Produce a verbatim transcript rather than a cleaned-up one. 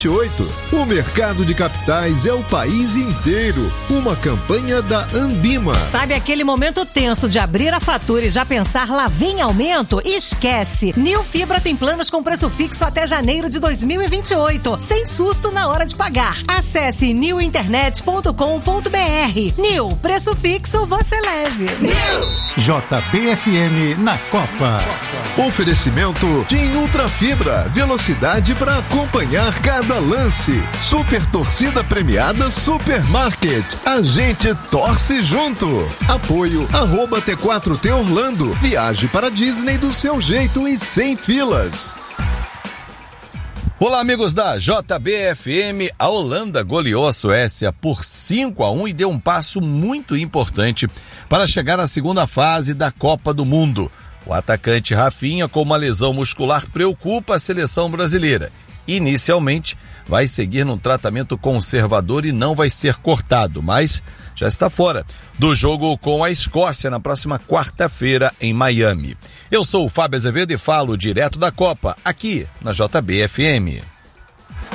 oito. O mercado de capitais é o país inteiro. Uma campanha da Ambima. Sabe aquele momento tenso de abrir a fatura e já pensar lá vem aumento? Esquece! Nil Fibra tem planos com preço fixo até janeiro de dois mil e vinte e oito, sem susto na hora de pagar. Acesse nil internet ponto com ponto b r. Nil, preço fixo você leve. Nil! J B F M na Copa. Oferecimento TIM Ultra Fibra, velocidade para acompanhar cada lance. Super torcida premiada Supermarket. A gente torce junto. Apoio arroba T quatro T Orlando. Viaje para Disney do seu jeito e sem filas. Olá, amigos da J B F M. A Holanda goleou a Suécia por cinco a um e deu um passo muito importante para chegar à segunda fase da Copa do Mundo. O atacante Rafinha, com uma lesão muscular, preocupa a seleção brasileira. Inicialmente, vai seguir num tratamento conservador e não vai ser cortado, mas já está fora do jogo com a Escócia na próxima quarta-feira em Miami. Eu sou o Fábio Azevedo e falo direto da Copa, aqui na J B F M.